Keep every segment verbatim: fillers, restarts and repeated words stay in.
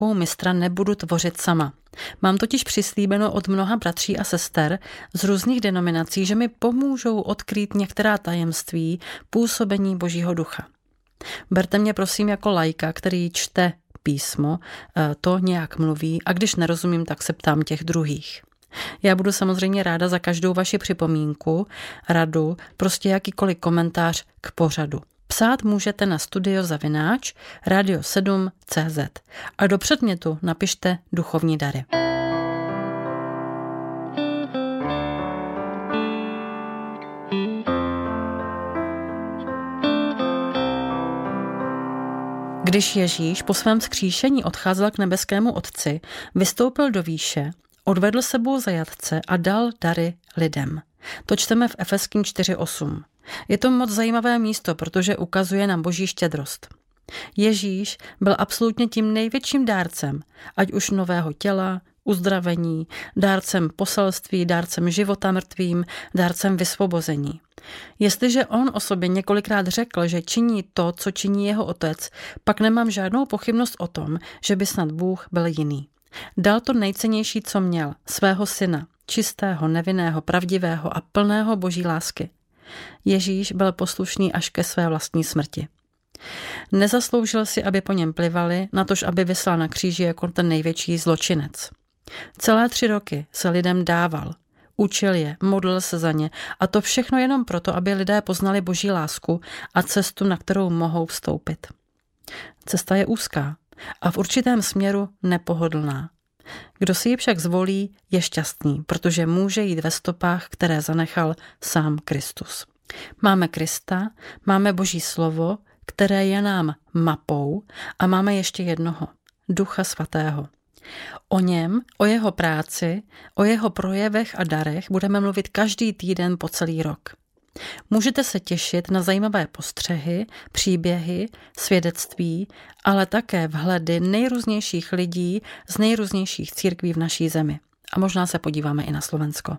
mistra nebudu tvořit sama. Mám totiž přislíbeno od mnoha bratří a sester z různých denominací, že mi pomůžou odkrýt některá tajemství působení Božího ducha. Berte mě prosím jako laika, který čte písmo, to nějak mluví a když nerozumím, tak se ptám těch druhých. Já budu samozřejmě ráda za každou vaši připomínku, radu, prostě jakýkoliv komentář k pořadu. Psát můžete na studio zavináč radio sedm tečka cé zet a do předmětu napište duchovní dary. Když Ježíš po svém vzkříšení odcházel k nebeskému Otci, vystoupil do výše, odvedl sebou zajatce a dal dary lidem. To čteme v Efeským čtyři osm. Je to moc zajímavé místo, protože ukazuje nám Boží štědrost. Ježíš byl absolutně tím největším dárcem, ať už nového těla, uzdravení, dárcem poselství, dárcem života mrtvým, dárcem vysvobození. Jestliže on o sobě několikrát řekl, že činí to, co činí jeho Otec, pak nemám žádnou pochybnost o tom, že by snad Bůh byl jiný. Dal to nejcennější, co měl, svého syna, čistého, nevinného, pravdivého a plného Boží lásky. Ježíš byl poslušný až ke své vlastní smrti. Nezasloužil si, aby po něm plivali, natož aby vislal na kříži jako ten největší zločinec. Celé tři roky se lidem dával, učil je, modlil se za ně a to všechno jenom proto, aby lidé poznali Boží lásku a cestu, na kterou mohou vstoupit. Cesta je úzká a v určitém směru nepohodlná. Kdo si ji však zvolí, je šťastný, protože může jít ve stopách, které zanechal sám Kristus. Máme Krista, máme Boží slovo, které je nám mapou a máme ještě jednoho, Ducha Svatého. O něm, o jeho práci, o jeho projevech a darech budeme mluvit každý týden po celý rok. Můžete se těšit na zajímavé postřehy, příběhy, svědectví, ale také vhledy nejrůznějších lidí z nejrůznějších církví v naší zemi. A možná se podíváme i na Slovensko.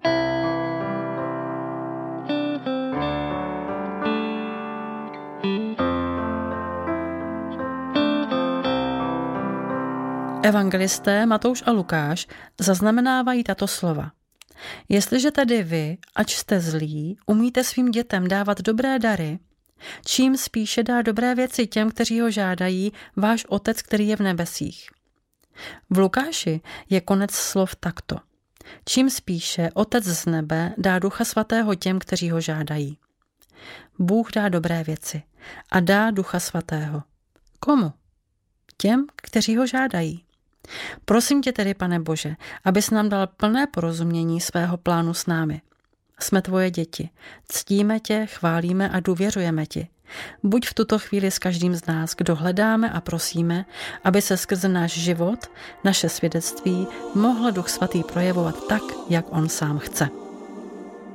Evangelisté Matouš a Lukáš zaznamenávají tato slova. Jestliže tedy vy, ač jste zlí, umíte svým dětem dávat dobré dary, čím spíše dá dobré věci těm, kteří ho žádají, váš Otec, který je v nebesích. V Lukáši je konec slov takto. Čím spíše Otec z nebe dá Ducha Svatého těm, kteří ho žádají. Bůh dá dobré věci a dá Ducha Svatého. Komu? Těm, kteří ho žádají. Prosím tě tedy, Pane Bože, abys nám dal plné porozumění svého plánu s námi. Jsme tvoje děti, ctíme tě, chválíme a důvěřujeme ti. Buď v tuto chvíli s každým z nás, kdo hledáme a prosíme, aby se skrze náš život, naše svědectví, mohl Duch Svatý projevovat tak, jak on sám chce.